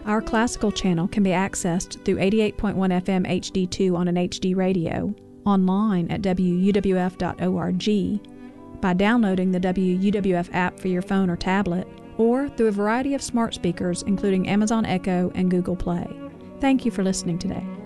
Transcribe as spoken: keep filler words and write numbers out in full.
Our classical channel can be accessed through eighty-eight point one F M H D two on an H D radio, online at W U W F dot org, by downloading the W U W F app for your phone or tablet, or through a variety of smart speakers including Amazon Echo and Google Play. Thank you for listening today.